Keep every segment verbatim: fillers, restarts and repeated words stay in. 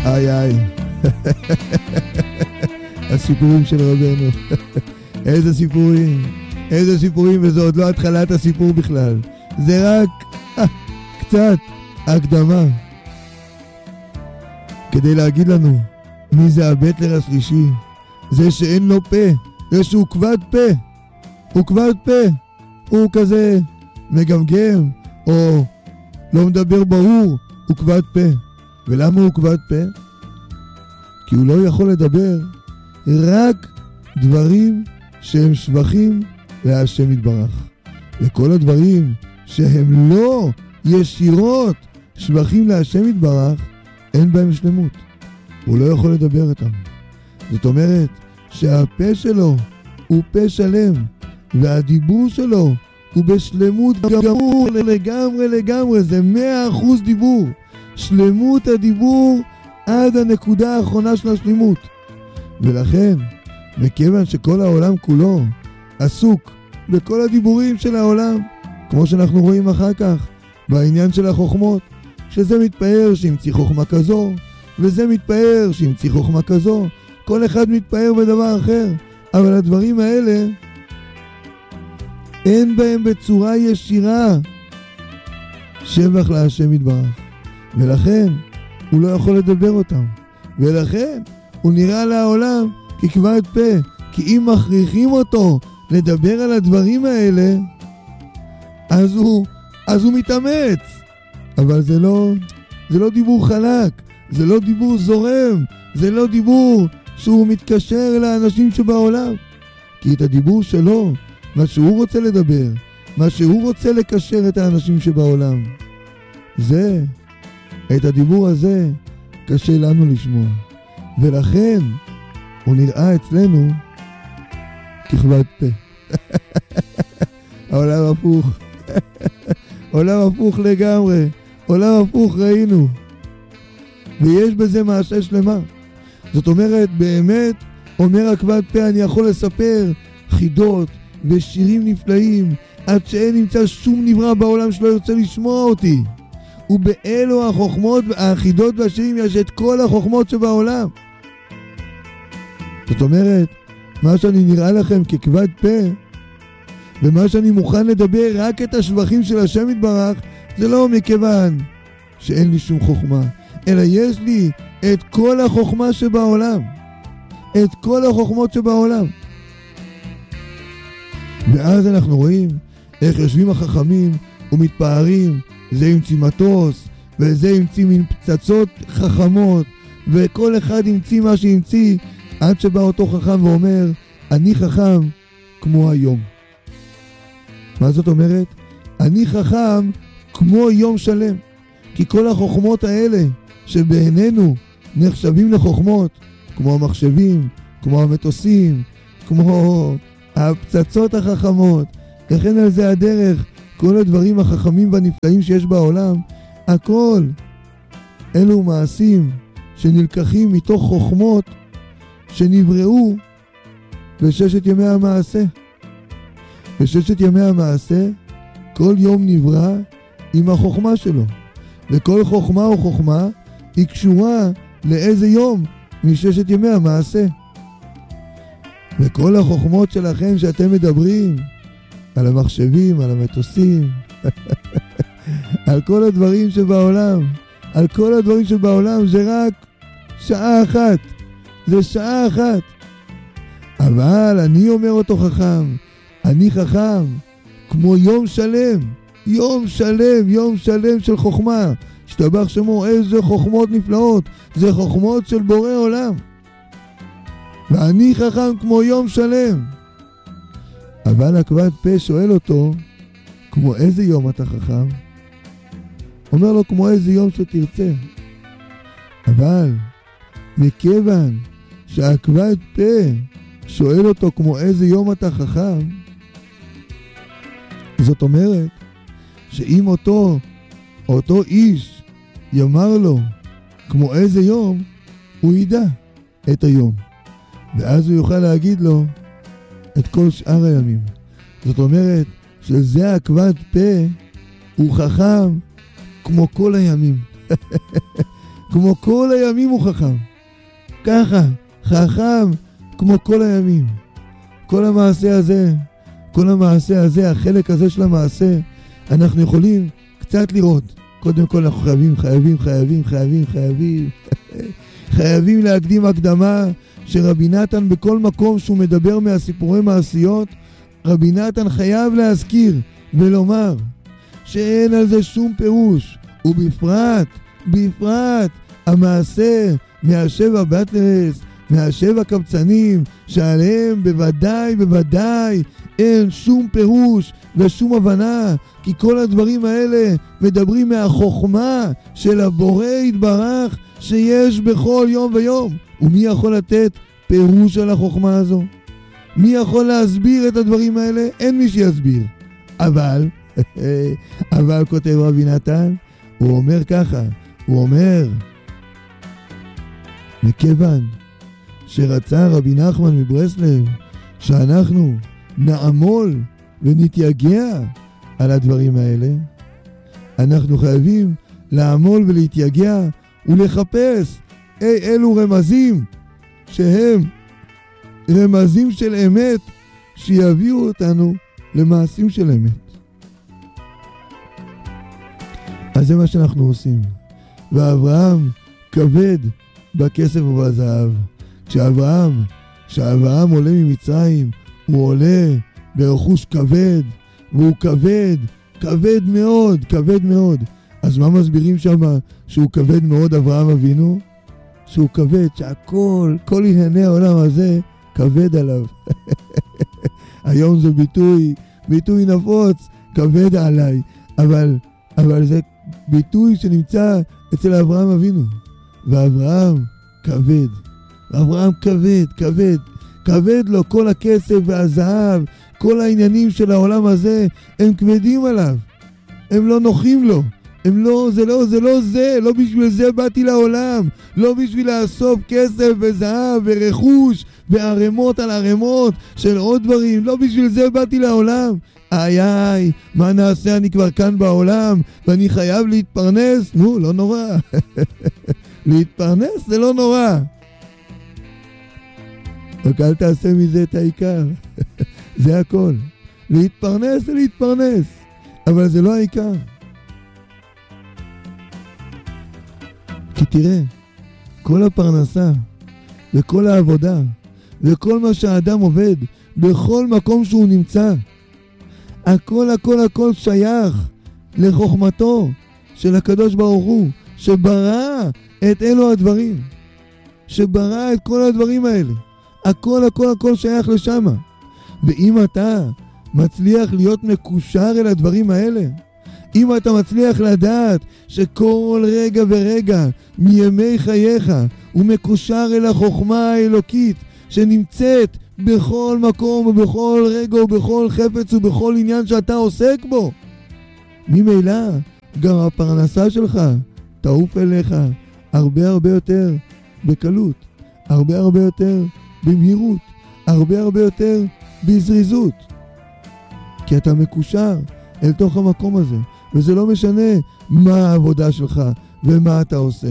איי איי. הסיפורים של רבנו. איזה סיפורים. איזה סיפורים, וזה עוד לא התחלת הסיפור בכלל. זה רק אה, קצת הקדמה. כדי להגיד לנו מי זה הבטלר השלישי. זה שאין לו פה. זה שהוא כבד פה. הוא כבד פה. הוא כזה מגמגם או לא מדבר ברור. הוא כבד פה. ולמה הוא כבד פה? כי הוא לא יכול לדבר רק דברים שהם שבחים להשם יתברך. וכל הדברים שהם לא ישירות שבחים להשם יתברך, אין בהם שלמות. הוא לא יכול לדבר איתם. זאת אומרת שהפה שלו הוא פה שלם, והדיבור שלו הוא בשלמות גמור לגמרי לגמרי. זה מאה אחוז דיבור. שלמות הדיבור עד הנקודה האחרונה של השלמות. ולכן, מכיוון שכל העולם כולו עסוק בכל הדיבורים של העולם, כמו שאנחנו רואים אחר כך בעניין של החוכמות, שזה מתפאר שימציא חוכמה כזו, וזה מתפאר שימציא חוכמה כזו, כל אחד מתפאר בדבר אחר, אבל הדברים האלה אין בהם בצורה ישירה שבח להשם יתברך, ולכן הוא לא יכול לדבר אותם, ולכן הוא נראה לעולם ככבד פה, כי אם מכריחים אותו לדבר על הדברים האלה, אז הוא, אז הוא מתאמץ. אבל זה לא, זה לא דיבור חלק, זה לא דיבור זורם, זה לא דיבור שהוא מתקשר לאנשים שבעולם. כי את הדיבור שלו, מה שהוא רוצה לדבר, מה שהוא רוצה לקשר את האנשים שבעולם, זה, את הדיבור הזה, קשה לנו לשמוע. ולכן, הוא נראה אצלנו ככבד פה. העולם הפוך. עולם הפוך לגמרי. עולם הפוך ראינו. ויש בזה מעשה שלמה. זאת אומרת, באמת, אומר הכבד פה, אני יכול לספר חידות ושירים נפלאים, עד שאין נמצא שום נברא בעולם שלא ירצה לשמוע אותי. ובאלו החוכמות, החידות והשירים, יש את כל החוכמות שבעולם. זאת אומרת, מה שאני נראה לכם ככבד פה, ומה שאני מוכן לדבר רק את השבחים של השם יתברך, זה לא מכיוון שאין לי שום חוכמה, אלא יש לי את כל החוכמה שבעולם. את כל החוכמות שבעולם. ואז אנחנו רואים איך יושבים החכמים ומתפארים, זה ימציא מטוס, וזה ימציא מין פצצות חכמות, וכל אחד ימציא מה שימציא, עד שבא אותו חכם ואומר, אני חכם כמו היום. מה זאת אומרת? אני חכם כמו יום שלם. כי כל החוכמות האלה שבעינינו נחשבים לחוכמות, כמו המחשבים, כמו המטוסים, כמו הפצצות החכמות, לכן על זה הדרך, כל הדברים החכמים והנפלאים שיש בעולם, הכל אלו מעשים שנלקחים מתוך חוכמות שנבראו בששת ימי המעשה. בששת ימי המעשה כל יום נברא עם החוכמה שלו, וכל חוכמה או חוכמה היא קשורה לאיזה יום מששת ימי המעשה. וכל החוכמות שלכם שאתם מדברים על המחשבים, על המטוסים, על כל הדברים שבעולם, על כל הדברים שבעולם, זה רק שעה אחת, זה שעה אחת. אבל אני אומר אותו חכם, אני חכם כמו יום שלם, יום שלם, יום שלם של חוכמה. השתבח שמו, איזה חוכמות נפלאות, זה חוכמות של בורא עולם. ואני חכם כמו יום שלם. אבל הכבד פה שואל אותו, כמו איזה יום אתה חכם? אומר לו, כמו איזה יום שתרצה. אבל מכיוון שהכבד פה שואל אותו כמו איזה יום אתה חכם, זאת אומרת שאם אותו, אותו איש יאמר לו כמו איזה יום, הוא ידע את היום. ואז הוא יוכל להגיד לו את כל שאר הימים. זאת אומרת שזה הכבד פה, הוא חכם כמו כל הימים. כמו כל הימים הוא חכם. ככה, חכם כמו כל הימים. כל המעשה הזה, כל המעשה הזה, החלק הזה של המעשה, אנחנו יכולים קצת לראות. קודם כל אנחנו חייבים, חייבים, חייבים, חייבים, חייבים, חייבים להקדים הקדמה שרבי נתן בכל מקום שהוא מדבר מהסיפורי מעשיות, רבי נתן חייב להזכיר ולומר שאין על זה שום פירוש, ובפרט, בפרט, המעשה מהשבע בטלס, מהשבע קבצנים, שעליהם בוודאי, בוודאי, אין שום פירוש ושום הבנה, כי כל הדברים האלה מדברים מהחוכמה של הבורא יתברך שיש בכל יום ויום. ומי יכול לתת פירוש על החוכמה הזו? מי יכול להסביר את הדברים האלה? אין מי שיסביר. אבל, אבל כותב רבי נתן, הוא אומר ככה, הוא אומר, מכיוון שרצה רבי נחמן מברסלב שאנחנו נעמול ונתייגע על הדברים האלה, אנחנו חייבים לעמול ולהתייגע ולחפש אי אלו רמזים שהם רמזים של אמת שיביאו אותנו למעשים של אמת. אז זה מה שאנחנו עושים. ואברהם כבד בכסף ובזהב. כשאברהם, כשאברהם עולה ממצרים, הוא עולה ברכוש כבד, והוא כבד, כבד מאוד, כבד מאוד. אז מה מסבירים שם שהוא כבד מאוד אברהם אבינו? שהוא כבד, שהכל, כל ענייני העולם הזה כבד עליו. היום זה ביטוי, ביטוי נפוץ, כבד עליי, אבל, אבל זה ביטוי שנמצא אצל אברהם אבינו. ואברהם כבד, אברהם כבד, כבד, כבד לו כל הכסף והזהב, כל העניינים של העולם הזה, הם כבדים עליו, הם לא נוחים לו, הם לא, זה לא, זה לא זה, לא בשביל זה באתי לעולם, לא בשביל לאסוף כסף וזהב ורכוש וערימות על ערימות של עוד דברים, לא בשביל זה באתי לעולם. איי איי, מה נעשה, אני כבר כאן בעולם ואני חייב להתפרנס, נו, לא נורא. להתפרנס זה לא נורא. רק אל תעשה מזה את העיקר. זה הכל. להתפרנס זה להתפרנס, אבל זה לא העיקר. כי תראה, כל הפרנסה וכל העבודה וכל מה שהאדם עובד בכל מקום שהוא נמצא, הכל הכל הכל שייך לחוכמתו של הקדוש ברוך הוא, שברא את אלו הדברים, שברא את כל הדברים האלה. הכל הכל הכל שייך לשם. ואם אתה מצליח להיות מקושר אל הדברים האלה, אם אתה מצליח לדעת שכל רגע ורגע מימי חייך הוא מקושר אל החוכמה האלוקית שנמצאת בכל מקום ובכל רגע ובכל חפץ ובכל עניין שאתה עוסק בו, ממילא גם הפרנסה שלך תעוף אליך הרבה הרבה יותר בקלות, הרבה הרבה יותר במהירות, הרבה הרבה יותר בזריזות, כי אתה מקושר אל תוך המקום הזה, וזה לא משנה מה העבודה שלך ומה אתה עושה.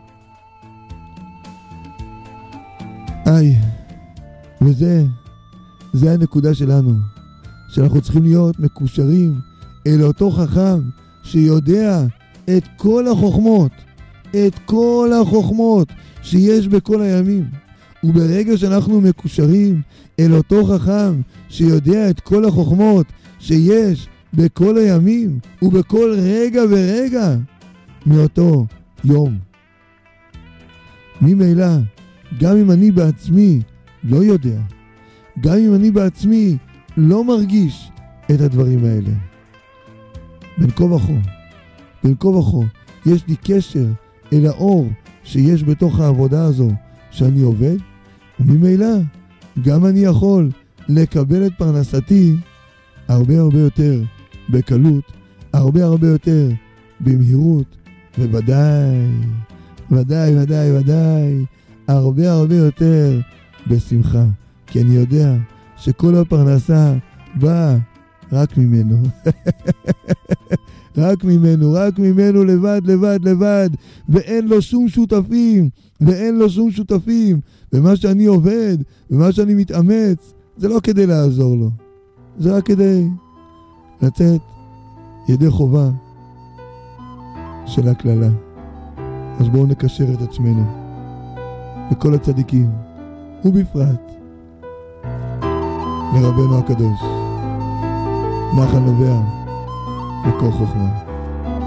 איי, וזה, זה הנקודה שלנו, שאנחנו צריכים להיות מקושרים אל אותו חכם שיודע את כל החוכמות, את כל החוכמות שיש בכל הימים. וברגע שאנחנו מקושרים אל אותו חכם שיודע את כל החוכמות שיש בכל הימים ובכל רגע ורגע מאותו יום, ממילא, גם אם אני בעצמי לא יודע, גם אם אני בעצמי לא מרגיש את הדברים האלה, בין כה וכה, בין כה וכה, יש לי קשר אל האור שיש בתוך העבודה הזו שאני עובד, וממילא גם אני יכול לקבל את פרנסתי הרבה הרבה יותר בקלות, הרבה הרבה יותר במהירות, וודאי, ודאי, ודאי, ודאי, הרבה הרבה יותר בשמחה, כי אני יודע שכל הפרנסה באה רק ממנו. רק ממנו, רק ממנו לבד, לבד, לבד, ואין לו שום שותפים, ואין לו שום שותפים. ומה שאני עובד, ומה שאני מתאמץ, זה לא כדי לעזור לו. זה רק כדי לצאת ידי חובה של הכללה. אז בואו נקשר את עצמנו לכל הצדיקים, ובפרט לרבנו הקדוש, נחל נובע מקור חוכמה.